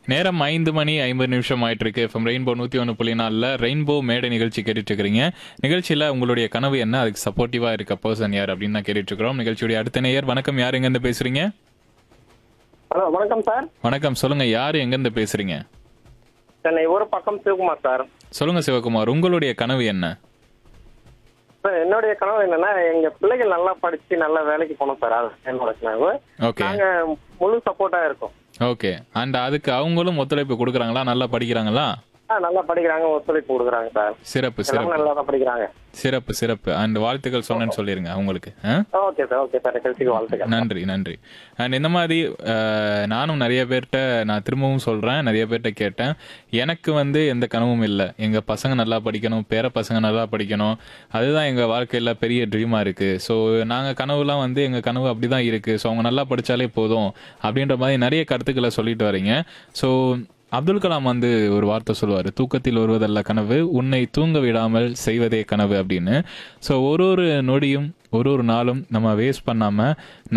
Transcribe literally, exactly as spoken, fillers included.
நேரம் ஐந்து மணி ஐம்பது நிமிஷம் ஆயிட்டு இருக்கு. எஃப்எம் ரெயின்போ நூத்தி ஒன்று புள்ளி நாலுல ரெயின்போ மேடை நிகழ்ச்சி கேட்டுட்டு இருக்கிறீங்க. நிகழ்ச்சியில உங்களுடைய கனவு என்ன, அதுக்கு சப்போர்ட்டிவா இருக்க பர்சன் யார் அப்படின்னு தான் கேட்டுட்டு இருக்கிறோம். நிகழ்ச்சியுடைய அடுத்த நேயர். வணக்கம், யார் எங்க இருந்து பேசுறீங்க? ஹலோ வணக்கம் சார். வணக்கம், சொல்லுங்க, யார் எங்க இருந்து பேசுறீங்க? சென்னை ஒரு பக்கம் சிவகுமார் சார். சொல்லுங்க சிவகுமார், உங்களுடைய கனவு என்ன? சார் என்னுடைய கனவு என்னன்னா எங்க பிள்ளைகள் நல்லா படிச்சு நல்ல வேலைக்கு போகணும் சார். அது என்னோட கனவு. ஓகே நாங்க முழு சப்போர்ட்டா இருக்கோம். ஓகே. அண்ட் அதுக்கு அவங்களும் ஒத்துழைப்பு கொடுக்குறாங்களா? நல்லா படிக்கிறாங்களா? ஆ நல்லா படிக்கிறாங்க, ஒத்துழைப்பு கொடுக்குறாங்க சார். சிறப்பு எல்லாமே சிறப்பு நல்லா தான் படிக்கிறாங்க. சிறப்பு சிறப்பு அண்ட் வாழ்த்துக்கள் சொன்னேன்னு சொல்லிருங்க அவங்களுக்கு. ஆ? ஓகே சார், ஓகே சார், நிகழ்ச்சிக்கு வாழ்த்துக்கள். நன்றி நன்றி. அண்ட் இந்த மாதிரி அஹ், நானும் நிறைய பேர்கிட்ட நான் திரும்பவும் சொல்கிறேன், நிறைய பேர்கிட்ட கேட்டேன். எனக்கு வந்து எந்த கனவும் இல்லை. எங்கள் பசங்க நல்லா படிக்கணும், பேர பசங்க நல்லா படிக்கணும், அதுதான் எங்கள் வாழ்க்கையில் பெரிய ட்ரீமாக இருக்குது. ஸோ நாங்கள் கனவுலாம் வந்து எங்கள் கனவு அப்படி தான் இருக்குது. ஸோ அவங்க நல்லா படித்தாலே போதும் அப்படின்ற மாதிரி நிறைய கருத்துக்களை சொல்லிட்டு வரீங்க. ஸோ அப்துல் கலாம் வந்து ஒரு வார்த்தை சொல்லுவார், தூக்கத்தில் வருவதல்ல கனவு, உன்னை தூங்க விடாமல் செய்வதே கனவு அப்படின்னு. ஸோ ஒரு ஒரு நொடியும் ஒரு ஒரு நாளும் நம்ம வேஸ்ட் பண்ணாமல்